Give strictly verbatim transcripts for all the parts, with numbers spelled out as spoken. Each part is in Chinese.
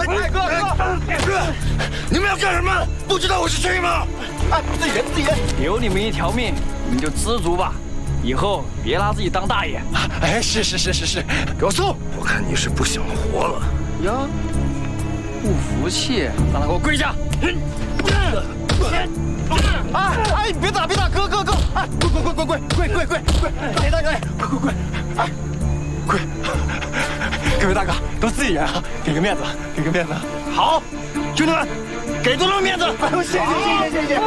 哎，哥哥， 你们要干什么？不知道我是谁吗？ 哎，自己人自己人， 留你们一条命，你们就知足吧。以后别拿自己当大爷。 哎，是是是是是，给我送！我看你是不想活了。 哟，不服气，让他给我跪下！ 哎哎，别打别打，哥哥哥，哎，跪跪跪跪跪跪跪跪跪，大爷大哥，跪跪跪，哎，跪！各位大哥都自己人啊，给个面子，给个面子。 好，兄弟们，给多多面子！ 哎呦，谢谢谢谢谢谢。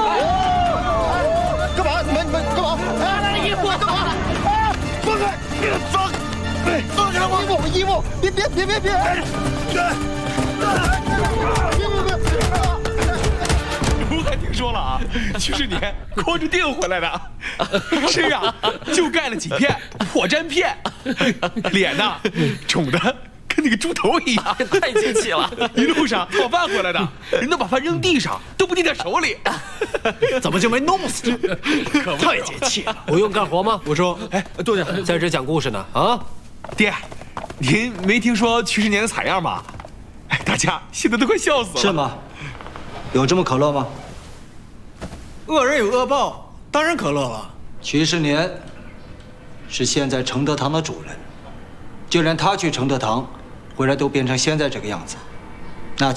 干嘛？你们你们干嘛？哎，来衣服干嘛？哎，放开！ 放！放开我！ 衣服衣服，别别别别别！ 不还听说了啊？去世年光着腚回来的，身上就盖了几片破毡片，脸呢肿的跟那个猪头一样， 太接气了。 一路上讨饭回来的，人都把饭扔地上，都不递在手里， 怎么就没弄死他？ 太接气了。 不用干活吗？我说， 哎，坐下， 在这讲故事呢啊！ 爹，您没听说去世年的惨样吗？哎，大家现在都快笑死了。 是吗？有这么可乐吗？ 恶人有恶报，当然可乐了。 瞿世年是现在承德堂的主人，就连他去承德堂，回来都变成现在这个样子。